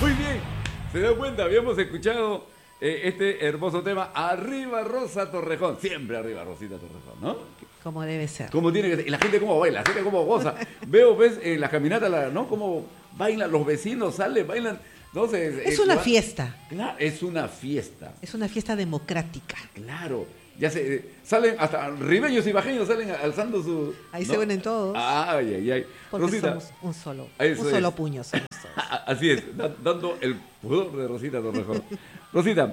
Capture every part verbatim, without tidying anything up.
Muy bien. Se da cuenta, habíamos escuchado eh, este hermoso tema. Arriba Rosa Torrejón. Siempre arriba Rosita Torrejón, ¿no? Como debe ser. Como tiene que ser. Y la gente cómo baila, la gente cómo goza. Veo, ves, en las caminatas, la- ¿no? Cómo bailan, los vecinos salen, bailan. No sé, Es eh, una va- fiesta. Claro, es una fiesta. Es una fiesta democrática. Claro. Ya se eh, salen hasta ribeños y bajeños salen alzando su. Ahí ¿no? se unen todos. Ay, ay, ay. Porque Rosita, somos un solo, Eso un solo es. puño somos todos. así es, da- dando el pudor de Rosita Torrejón. Rosita,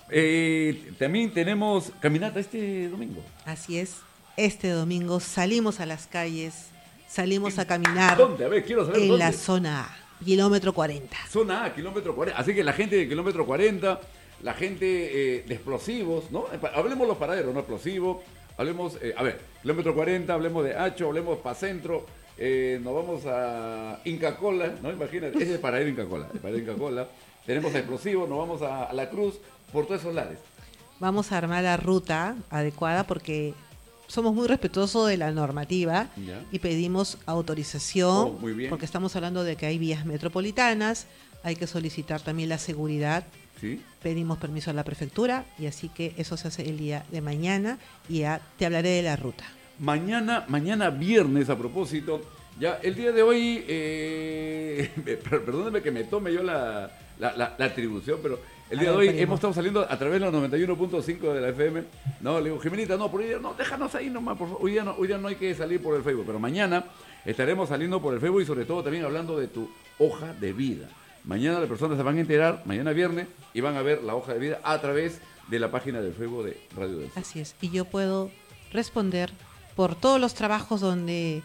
eh, también tenemos caminata este domingo. Así es. Este domingo salimos a las calles, salimos a caminar ¿Dónde? A ver, quiero saber en dónde. la zona A, kilómetro cuarenta. Zona A, kilómetro cuarenta. Así que la gente de kilómetro cuarenta, la gente eh, de explosivos, ¿no? Eh, pa- Hablemos los paraderos, ¿no? Explosivos. Hablemos, eh, a ver, kilómetro cuarenta, hablemos de Hacho, hablemos para Centro. Eh, nos vamos a Inca Cola, ¿no? Imagínate, ese es paradero Inca Cola. El paradero Inca Cola. Tenemos a explosivos, nos vamos a, a La Cruz, por todos esos lados. Vamos a armar la ruta adecuada porque somos muy respetuosos de la normativa Ya. y pedimos autorización, Oh, muy bien. porque estamos hablando de que hay vías metropolitanas, hay que solicitar también la seguridad, ¿Sí? pedimos permiso a la prefectura y así que eso se hace el día de mañana y ya te hablaré de la ruta. Mañana, mañana viernes, a propósito, ya el día de hoy, eh, per- perdónenme que me tome yo la, la, la- la atribución, pero el A día de ver, hoy primo. hemos estado saliendo a través de los noventa y uno punto cinco de la F M. No, le digo, Jimenita, no, por hoy día no, déjanos ahí nomás, por favor. Hoy día no, hoy día no hay que salir por el Facebook, pero mañana estaremos saliendo por el Facebook y sobre todo también hablando de tu hoja de vida. Mañana las personas se van a enterar, mañana viernes, y van a ver la hoja de vida a través de la página del Facebook de Radio del Sur. Así es, y yo puedo responder por todos los trabajos donde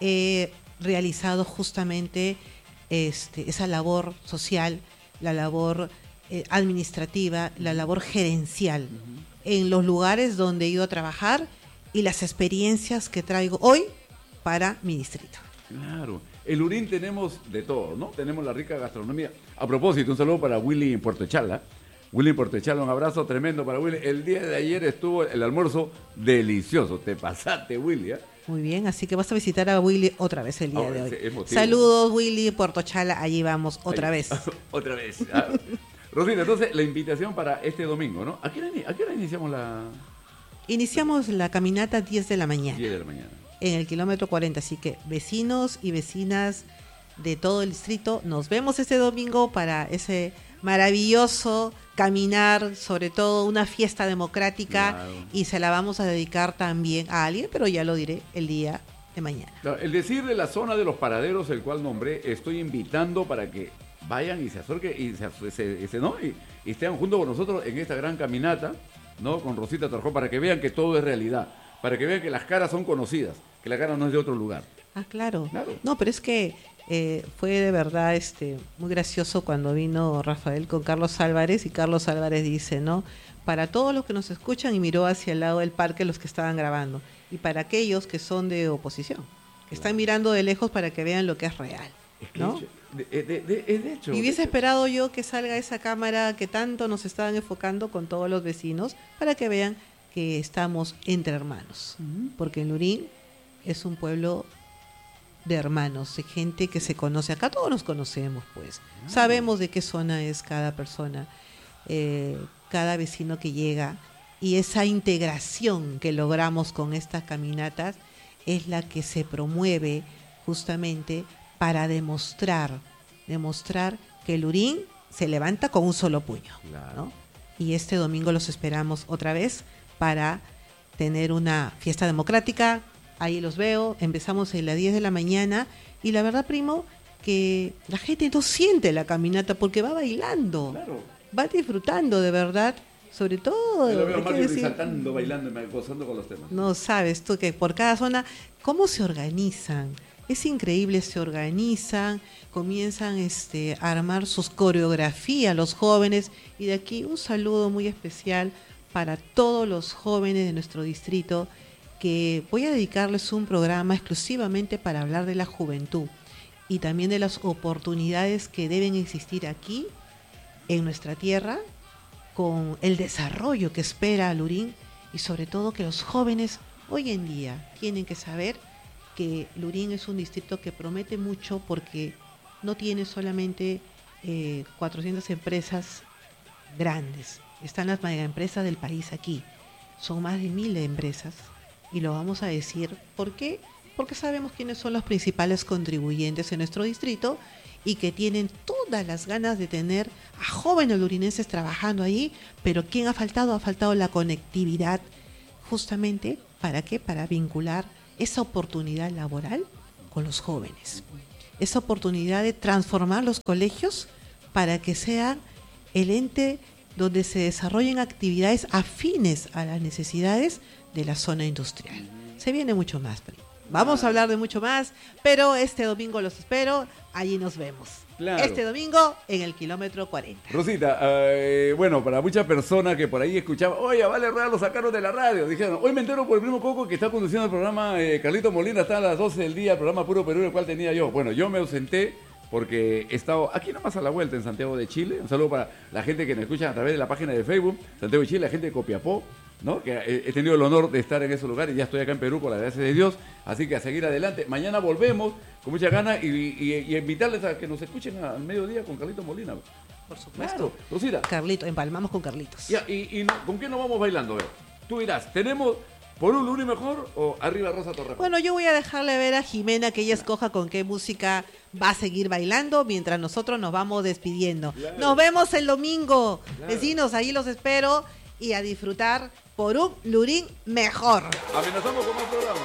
he realizado justamente este, esa labor social, la labor eh, administrativa, la labor gerencial, en los lugares donde he ido a trabajar y las experiencias que traigo hoy para mi distrito. Claro. En Lurín tenemos de todo, ¿no? Tenemos la rica gastronomía. A propósito, un saludo para Willy en Puerto Echala. Willy en Puerto Echala, un abrazo tremendo para Willy. El día de ayer estuvo el almuerzo delicioso. Te pasaste, Willy, ¿eh? Muy bien, así que vas a visitar a Willy otra vez el día Ahora, de sí, hoy. es motivo. Saludos, Willy, Puerto Chala, allí vamos otra Ahí. vez. Otra vez. Ah. Rosita, entonces la invitación para este domingo, ¿no? ¿A qué hora, ini- a qué hora iniciamos la Iniciamos la caminata a diez de la mañana. diez de la mañana? En el kilómetro cuarenta, así que vecinos y vecinas de todo el distrito, nos vemos este domingo para ese maravilloso caminar, sobre todo una fiesta democrática, Claro. y se la vamos a dedicar también a alguien, pero ya lo diré el día de mañana. Claro, el decir de la zona de los paraderos, el cual nombré, estoy invitando para que vayan y se acerquen y se, se- se- ¿no? y, y estén junto con nosotros en esta gran caminata, ¿no? Con Rosita Torrejón, para que vean que todo es realidad, para que vean que las caras son conocidas, que la cara no es de otro lugar. Ah, claro. Claro. No, pero es que eh, fue de verdad este muy gracioso cuando vino Rafael con Carlos Álvarez y Carlos Álvarez dice, ¿no? Para todos los que nos escuchan, y miró hacia el lado del parque los que estaban grabando, y para aquellos que son de oposición, que están mirando de lejos para que vean lo que es real, Es que ¿no? de, de- de- de- es de hecho. Y de hubiese hecho. esperado yo que salga esa cámara que tanto nos estaban enfocando con todos los vecinos para que vean que estamos entre hermanos. Porque en Lurín es un pueblo de hermanos, de gente que se conoce. Acá todos nos conocemos, pues. Sabemos de qué zona es cada persona, eh, cada vecino que llega. Y esa integración que logramos con estas caminatas es la que se promueve justamente para demostrar, demostrar que Lurín se levanta con un solo puño, Claro. ¿no? Y este domingo los esperamos otra vez para tener una fiesta democrática. Ahí los veo, empezamos a las diez de la mañana y la verdad, primo, que la gente no siente la caminata porque va bailando, Claro. va disfrutando de verdad, sobre todo, Yo lo veo hay más que bien decir, saltando, bailando y gozando con los temas. no sabes tú que por cada zona, ¿cómo se organizan? Es increíble, se organizan, comienzan este, a armar sus coreografías los jóvenes, y de aquí un saludo muy especial para todos los jóvenes de nuestro distrito, que voy a dedicarles un programa exclusivamente para hablar de la juventud y también de las oportunidades que deben existir aquí en nuestra tierra, con el desarrollo que espera Lurín, y sobre todo que los jóvenes hoy en día tienen que saber que Lurín es un distrito que promete mucho porque no tiene solamente eh, cuatrocientas empresas grandes. Están las megaempresas del país aquí. Son más de mil empresas. Y lo vamos a decir. ¿Por qué? Porque sabemos quiénes son los principales contribuyentes en nuestro distrito y que tienen todas las ganas de tener a jóvenes lurinenses trabajando allí, pero ¿quién ha faltado? Ha faltado la conectividad, justamente, ¿para qué? Para vincular esa oportunidad laboral con los jóvenes, esa oportunidad de transformar los colegios para que sean el ente donde se desarrollen actividades afines a las necesidades de la zona industrial. Se viene mucho más, primo. Vamos a hablar de mucho más, pero este domingo los espero, allí nos vemos. Claro. Este domingo en el kilómetro cuarenta. Rosita, eh, bueno, para muchas personas que por ahí escuchaban, oye, Vale Rueda lo sacaron de la radio, dijeron, hoy me entero por el primo Coco que está conduciendo el programa, eh, Carlito Molina está a las doce del día, el programa Puro Perú, el cual tenía yo. Bueno, yo me ausenté porque he estado aquí nomás a la vuelta en Santiago de Chile. Un saludo para la gente que me escucha a través de la página de Facebook, Santiago de Chile, la gente de Copiapó, ¿no? Que he tenido el honor de estar en esos lugares y ya estoy acá en Perú por la gracia de Dios, así que a seguir adelante. Mañana volvemos con muchas ganas y, y, y invitarles a que nos escuchen al mediodía con Carlito Molina. Por supuesto. Claro, Rosita. Carlito, empalmamos con Carlitos. Ya, y, y no, ¿con qué nos vamos bailando? A ver, tú dirás, ¿tenemos por un Luri mejor o arriba Rosa Torre? Bueno, yo voy a dejarle ver a Jimena que ella escoja con qué música va a seguir bailando mientras nosotros nos vamos despidiendo. Claro. Nos vemos el domingo. Claro. Vecinos, ahí los espero y a disfrutar por un Lurín mejor. Amenazamos con más programas.